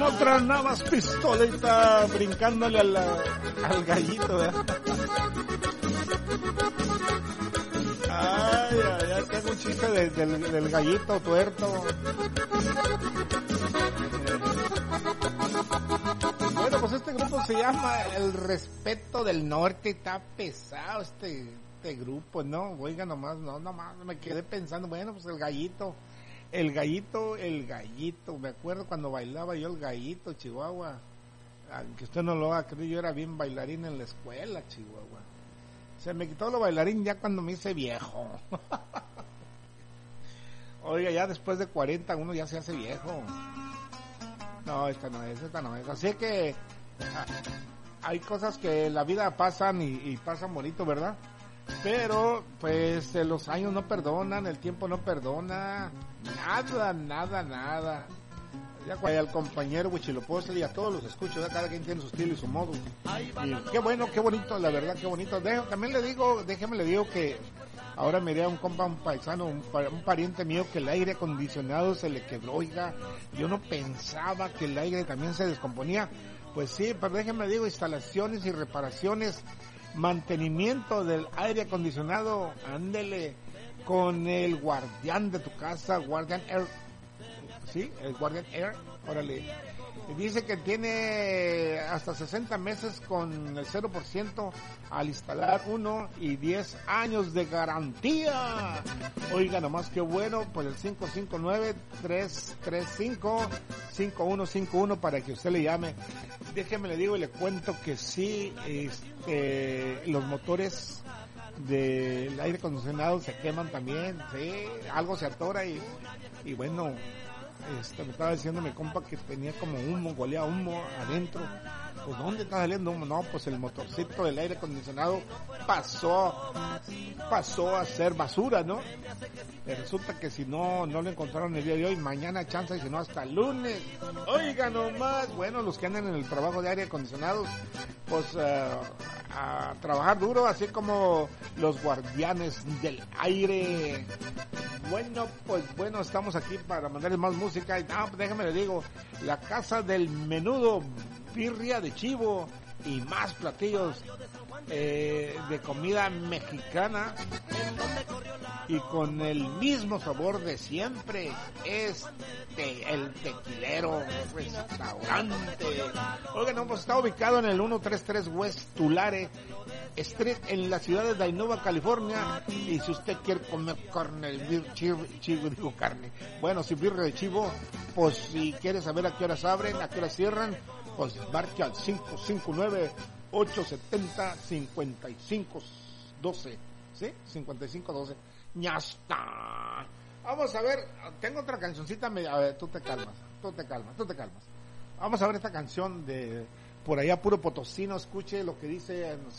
otra nada más pistolita brincándole al gallito, ¿verdad? Ay, ay, ay, tengo un chiste del gallito tuerto. Bueno, pues este grupo se llama El Respeto del Norte. Está pesado este grupo, ¿no? Oiga, nomás me quedé pensando, bueno, pues el gallito. Me acuerdo cuando bailaba yo el gallito, Chihuahua. Aunque usted no lo va a creer, yo era bien bailarín en la escuela, Chihuahua. Se me quitó lo bailarín ya cuando me hice viejo. Oiga, ya después de 40 uno ya se hace viejo. No, esta no es. Así que hay cosas que la vida pasan y pasan bonito, ¿verdad? Pero pues los años no perdonan, el tiempo no perdona, nada. Ya cuando al compañero Huichilopochtli y a todos los escucho, ya cada quien tiene su estilo y su modo. Y qué bueno, qué bonito, la verdad, qué bonito. También déjeme le digo que ahora miré a un compa, un paisano, un pariente mío que el aire acondicionado se le quebró, oiga. Yo no pensaba que el aire también se descomponía. Pues sí, pero déjeme le digo, instalaciones y reparaciones, mantenimiento del aire acondicionado, ándele con el guardián de tu casa, Guardian Air. Sí, el Guardian Air, órale. Dice que tiene hasta 60 meses con el 0% al instalar uno y 10 años de garantía. Oiga, nomás que bueno, pues el 559-335-5151 para que usted le llame. Déjeme le digo y le cuento que sí, los motores del aire acondicionado se queman también, sí, algo se atora y bueno, me estaba diciendo mi compa que tenía como humo, golea humo adentro. Pues ¿dónde está saliendo humo? No, pues el motorcito del aire acondicionado pasó a ser basura, ¿no? Resulta que si no lo encontraron el día de hoy, mañana chance y si no hasta el lunes. Oiga nomás, bueno, los que andan en el trabajo de aire acondicionado, pues a trabajar duro, así como los guardianes del aire. Bueno, pues bueno, estamos aquí para mandarles más música. Y pues déjame le digo, la casa del menudo, birria de chivo y más platillos de comida mexicana y con el mismo sabor de siempre. El Tequilero Restaurante. Oigan, no, pues está ubicado en el 133 West Tulare Street en la ciudad de Dainova, California. Y si usted quiere comer carne, bueno, si birria de chivo, pues si quiere saber a qué horas abren, a qué horas cierran, pues marque al 559-870-5512, ¿sí? 5512. ¡Ya está! Vamos a ver, tengo otra cancioncita, a ver, tú te calmas. Vamos a ver esta canción de por allá puro potosino, escuche lo que dice